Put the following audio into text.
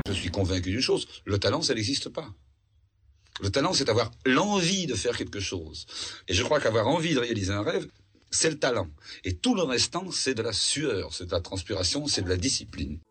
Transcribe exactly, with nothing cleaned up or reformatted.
Je suis convaincu d'une chose, le talent, ça n'existe pas. Le talent, c'est avoir l'envie de faire quelque chose. Et je crois qu'avoir envie de réaliser un rêve, c'est le talent. Et tout le restant, c'est de la sueur, c'est de la transpiration, c'est de la discipline.